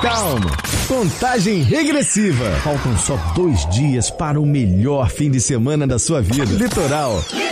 Calma, contagem regressiva. Faltam só 2 dias para o melhor fim de semana da sua vida. Litoral.